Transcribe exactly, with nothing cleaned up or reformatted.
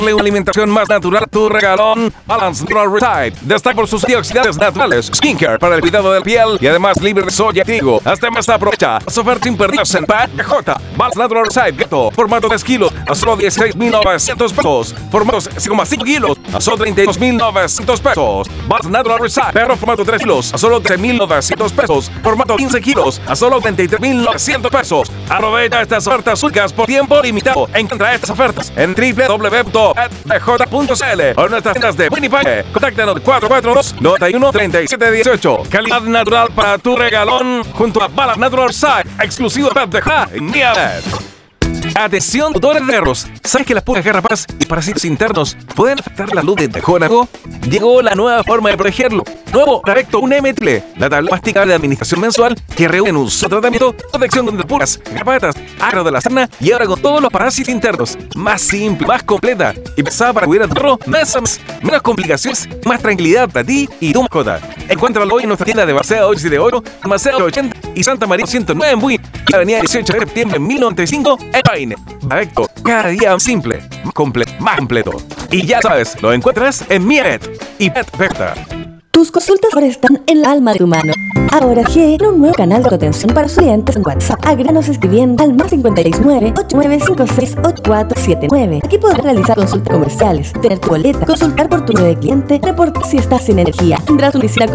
Dale una alimentación más natural a tu regalón. Balance Natural Recipe destaca por sus antioxidantes naturales, skincare para el cuidado de la piel y además libre de soya y trigo. Hasta más aprovecha las ofertas imperdibles en Pack J. Balance Natural Recipe Gato, formato tres kilos a solo dieciséis mil novecientos pesos. Formatos seis coma cinco kilos a solo treinta y dos mil novecientos pesos. Balance Natural Recipe Perro formato tres kilos a solo trece mil novecientos pesos. Formato quince kilos a solo treinta y tres mil novecientos pesos. Aprovecha estas ofertas únicas por tiempo limitado. Encuentra estas ofertas en doble u doble u doble u punto pet j punto c l o en nuestras tiendas de Winnipeg. Contáctanos cuatro cuatro dos, nueve uno, tres siete uno ocho. Calidad natural para tu regalón junto a Balance Natural Side, exclusivo de Pet de Ja en Mialet. Atención, tutores de perros. ¿Sabes que las pulgas, garrapatas y parásitos internos pueden afectar la salud de tu mejor? Llegó la nueva forma de protegerlo. Nuevo Travecto uno M T, la tabla masticable de administración mensual que reúne en un solo tratamiento protección contra pulgas, garrapatas, ácaros de la sarna y ahora con todos los parásitos internos. Más simple, más completa y pensada para cuidar a tu perro mes a mes. Menos complicaciones, más tranquilidad para ti y tu mascota. Encuéntralo hoy en nuestra tienda de Paseo ocho siete ocho, Maceo ochenta y Santa María ciento nueve en Buin y Avenida dieciocho de septiembre en mil noventa y cinco en Paine. Travecto, cada día más simple, más completo, más completo. Y ya sabes, lo encuentras en Mialet y Pet Vecta. Tus consultas ahora están en la alma de tu mano. Ahora G tiene un nuevo canal de atención para sus clientes en WhatsApp. Agréganos escribiendo al más cinco seis nueve, ocho nueve cinco seis, ocho cuatro siete nueve. Aquí podrás realizar consultas comerciales, tener tu boleta, consultar por tu número de cliente, reportar si estás sin energía. Tendrás una oficina